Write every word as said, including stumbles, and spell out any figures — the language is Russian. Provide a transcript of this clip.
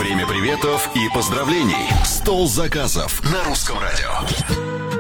Время приветов и поздравлений. Стол заказов на Русском радио.